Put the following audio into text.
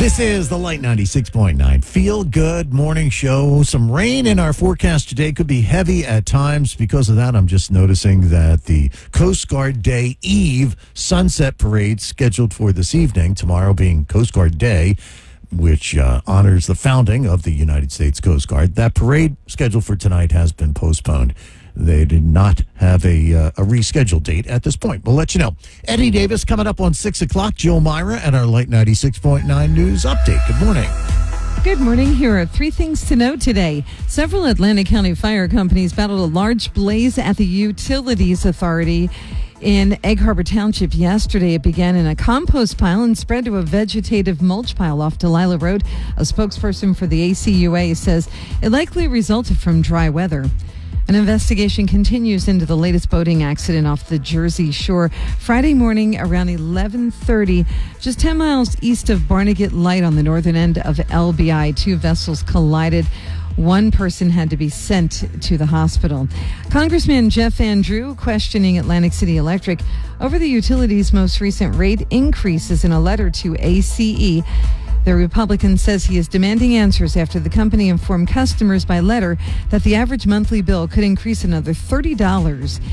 This is the Light 96.9 Feel Good Morning Show. Some rain in our forecast today. Could be heavy at times. Because of that, I'm just noticing that the Coast Guard Day Eve sunset parade scheduled for this evening, tomorrow being Coast Guard Day, which honors the founding of the United States Coast Guard. That parade scheduled for tonight has been postponed. They did not have a rescheduled date at this point. We'll let you know. Eddie Davis coming up on 6 o'clock. Joe Myra and our Light 96.9 News Update. Good morning. Good morning. Here are three things to note today. Several Atlantic County fire companies battled a large blaze at the Utilities Authority in Egg Harbor Township yesterday. It began in a compost pile and spread to a vegetative mulch pile off Delilah Road. A spokesperson for the ACUA says it likely resulted from dry weather. An investigation continues into the latest boating accident off the Jersey Shore. Friday morning around 11:30, just 10 miles east of Barnegat Light on the northern end of LBI, two vessels collided. One person had to be sent to the hospital. Congressman Jeff Andrew questioning Atlantic City Electric over the utility's most recent rate increases in a letter to ACE. The Republican says he is demanding answers after the company informed customers by letter that the average monthly bill could increase another $30.